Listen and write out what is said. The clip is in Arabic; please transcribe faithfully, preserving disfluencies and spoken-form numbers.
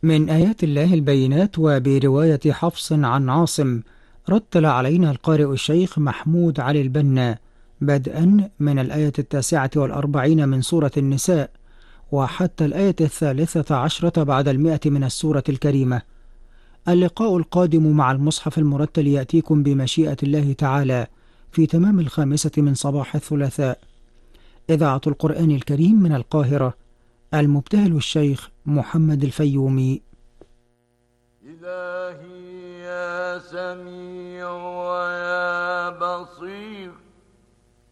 من آيات الله البينات. وبرواية حفص عن عاصم، رتل علينا القارئ الشيخ محمود علي البنا بدءا من الآية التاسعة والأربعين من سورة النساء وحتى الآية الثالثة عشرة بعد المئة من السورة الكريمة. اللقاء القادم مع المصحف المرتل يأتيكم بمشيئة الله تعالى في تمام الخامسة من صباح الثلاثاء. إذاعة القرآن الكريم من القاهرة، المبتهل الشيخ محمد الفيومي. إلهي يا سميع ويا بصير